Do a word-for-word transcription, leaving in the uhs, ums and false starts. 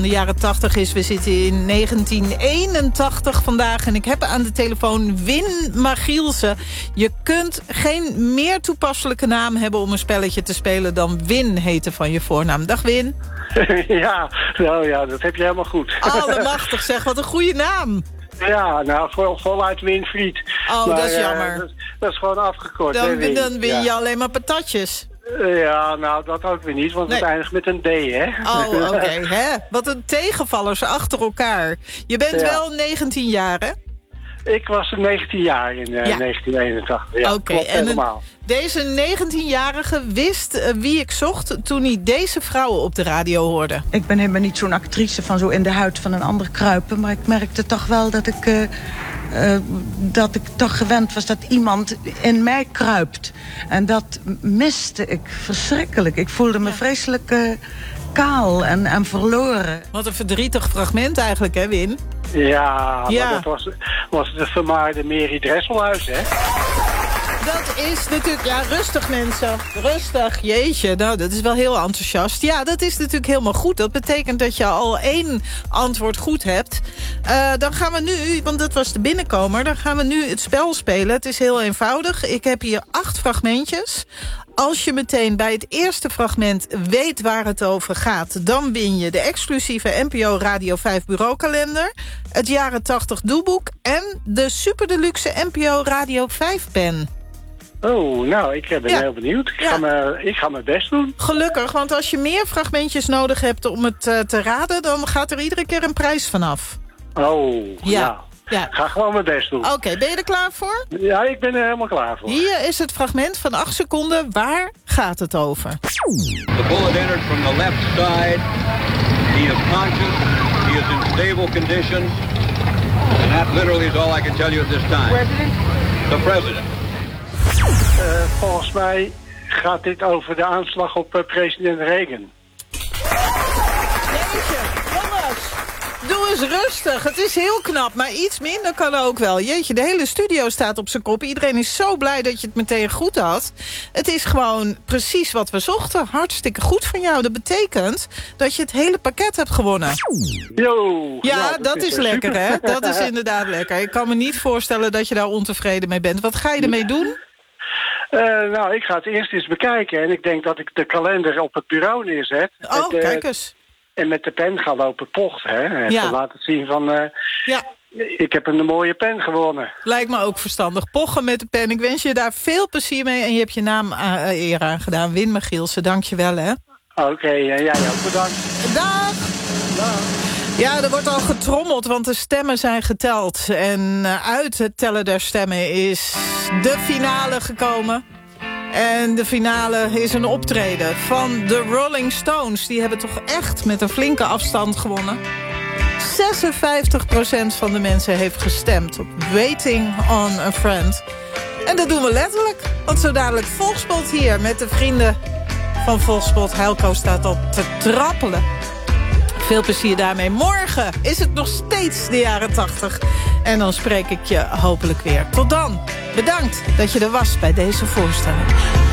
De jaren tachtig is, we zitten in negentien eenentachtig vandaag... en ik heb aan de telefoon Win Magielsen. Je kunt geen meer toepasselijke naam hebben om een spelletje te spelen... dan Win heten van je voornaam. Dag Win. Ja, nou ja, dat heb je helemaal goed. Allemachtig zeg, wat een goede naam. Ja, nou, vol, voluit Winfried. Oh, maar, dat is uh, jammer. Dat, dat is gewoon afgekort. Dan, hè, dan win ja. je alleen maar patatjes. Ja, nou, dat ook weer niet, want Nee. het eindigt met een D, hè? Oh, oké, okay, hè? Wat een tegenvallers achter elkaar. Je bent Ja. wel negentien jaar, hè? Ik was negentien jaar in uh, Ja. negentien eenentachtig. Ja, Oké, klopt en een- helemaal. Deze negentienjarige wist uh, wie ik zocht toen hij deze vrouwen op de radio hoorde. Ik ben helemaal niet zo'n actrice van zo in de huid van een ander kruipen. Maar ik merkte toch wel dat ik, uh, uh, dat ik toch gewend was dat iemand in mij kruipt. En dat miste ik verschrikkelijk. Ik voelde me vreselijk uh, kaal en, en verloren. Wat een verdrietig fragment eigenlijk, hè, Win? Ja, Ja. maar dat was, was de vermaarde Mary Dresselhuis, hè? Dat is natuurlijk... Ja, rustig mensen. Rustig. Jeetje, nou, dat is wel heel enthousiast. Ja, dat is natuurlijk helemaal goed. Dat betekent dat je al één antwoord goed hebt. Uh, dan gaan we nu, want dat was de binnenkomer... dan gaan we nu het spel spelen. Het is heel eenvoudig. Ik heb hier acht fragmentjes. Als je meteen bij het eerste fragment weet waar het over gaat... dan win je de exclusieve N P O Radio vijf bureaukalender... het jaren tachtig doelboek... en de super deluxe N P O Radio vijf pen. Oh, nou, ik ben Ja. heel benieuwd. Ik, Ja. ga me, ik ga mijn best doen. Gelukkig, want als je meer fragmentjes nodig hebt om het uh, te raden... dan gaat er iedere keer een prijs vanaf. Oh, Ja. nou. Ja. Ik ga gewoon mijn best doen. Oké, okay, ben je er klaar voor? Ja, ik ben er helemaal klaar voor. Hier is het fragment van acht seconden. Waar gaat het over? The bullet entered from the left side. He is conscious. He is in stable condition. And that literally is all I can tell you at this time. President? The president. Uh, volgens mij gaat dit over de aanslag op uh, president Reagan. Jeetje, jongens, doe eens rustig. Het is heel knap, maar iets minder kan ook wel. Jeetje, de hele studio staat op zijn kop. Iedereen is zo blij dat je het meteen goed had. Het is gewoon precies wat we zochten. Hartstikke goed van jou. Dat betekent dat je het hele pakket hebt gewonnen. Yo, Ja, nou, dat is uh, lekker, super. hè? Dat is inderdaad lekker. Ik kan me niet voorstellen dat je daar ontevreden mee bent. Wat ga je ermee doen? Uh, nou, ik ga het eerst eens bekijken. En ik denk dat ik de kalender op het bureau neerzet. Oh, met, uh, kijk eens. En met de pen ga lopen pochten, hè. En Ja. te laten zien van... Uh, Ja, ik heb een mooie pen gewonnen. lijkt me ook verstandig. Pochen met de pen. Ik wens je daar veel plezier mee. En je hebt je naam uh, eer aan gedaan. Win Magielsen, dank je wel, hè? Oké, okay, en jij ook bedankt. Dag! Ja, er wordt al getrommeld, want de stemmen zijn geteld. En uh, uit het tellen der stemmen is de finale gekomen. En de finale is een optreden van de Rolling Stones. Die hebben toch echt met een flinke afstand gewonnen. zesenvijftig procent van de mensen heeft gestemd op Waiting on a Friend. En dat doen we letterlijk. Want zo dadelijk Volkspot hier met de vrienden van Volkspot. Helco staat op te trappelen. Veel plezier daarmee. Morgen is het nog steeds de jaren tachtig. En dan spreek ik je hopelijk weer. Tot dan. Bedankt dat je er was bij deze voorstelling.